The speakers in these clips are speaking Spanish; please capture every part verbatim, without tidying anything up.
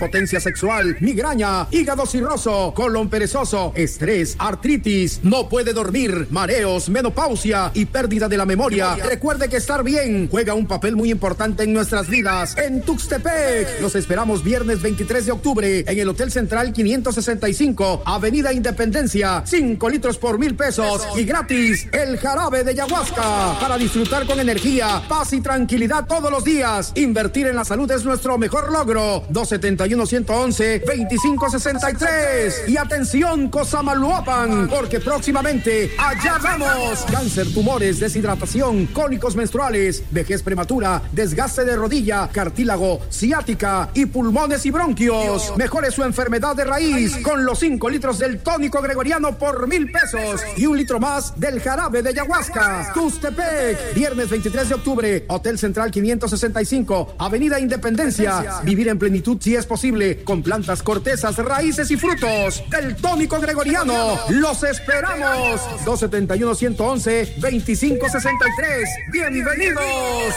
impotencia sexual, migraña, hígado cirroso, colon perezoso, estrés, artritis, no puede dormir, mareos, menopausia y pérdida de la memoria. Recuerde que estar bien juega un papel muy importante en nuestras vidas. En Tuxtepec, los esperamos viernes veintitrés de octubre en el Hotel Central quinientos sesenta y cinco, Avenida Independencia, cinco litros por mil pesos y gratis el jarabe de ayahuasca para disfrutar con energía, paz y tranquilidad todos los días. Invertir en la salud es nuestro mejor logro. dos setenta y uno, ciento once, veinticinco sesenta y tres. Y atención, Cosamaloapan, porque próximamente allá vamos. Cáncer, tumores, deshidratación, cólicos menstruales, vejez prematura, desgaste de rodilla, cartílago, ciática y pulmones y bronquios. Mejore su enfermedad de raíz con los cinco litros del tónico gregoriano por mil pesos y un litro más del jarabe de ayahuasca. Tuxtepec, viernes veintitrés de octubre, Hotel Central quinientos sesenta y cinco, Avenida Independencia. Vivir en plenitud si es posible, con plantas, cortezas, raíces y frutos del tónico gregoriano. ¡Los esperamos! dos setenta y uno, ciento once, veinticinco sesenta y tres. ¡Bienvenidos!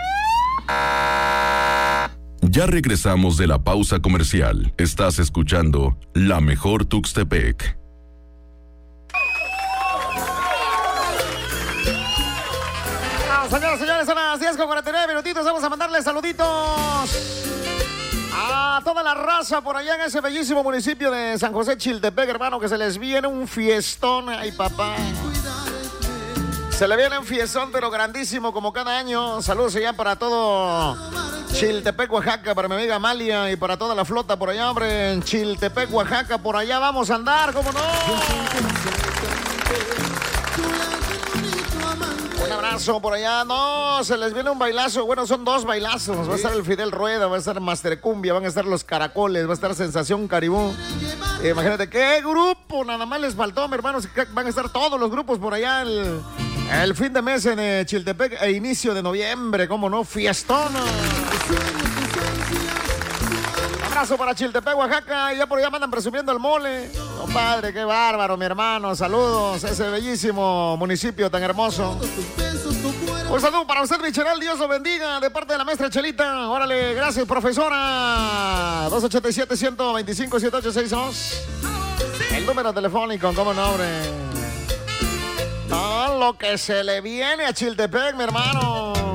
Ya regresamos de la pausa comercial. Estás escuchando La Mejor Tuxtepec. Señoras y señores, son las diez con cuarenta y nueve minutitos. Vamos a mandarles saluditos a toda la raza por allá en ese bellísimo municipio de San José Chiltepec, hermano, que se les viene un fiestón. Ay, papá. Se le viene un fiestón, pero grandísimo, como cada año. Saludos allá para todo Chiltepec, Oaxaca, para mi amiga Amalia y para toda la flota por allá, hombre, en Chiltepec, Oaxaca. Por allá vamos a andar, ¿cómo no? Un abrazo por allá. No, se les viene un bailazo. Bueno, son dos bailazos. Va a estar el Fidel Rueda, va a estar Master Cumbia, van a estar los Caracoles, va a estar Sensación Caribú. Eh, imagínate qué grupo, nada más les faltó, mi hermano. Van a estar todos los grupos por allá el, el fin de mes en eh, Chiltepec e inicio de noviembre. ¿Cómo no? Fiestón. Un abrazo para Chiltepec, Oaxaca. Y ya por allá me andan presumiendo el mole. Compadre, qué bárbaro, mi hermano. Saludos a ese bellísimo municipio tan hermoso. Un saludo para usted, Micheral. Dios lo bendiga de parte de la maestra Chelita. Órale, gracias, profesora. dos ochenta y siete, ciento veinticinco, setenta y ocho sesenta y dos. El número telefónico, ¿cómo nombre? No, lo que se le viene a Chiltepec, mi hermano.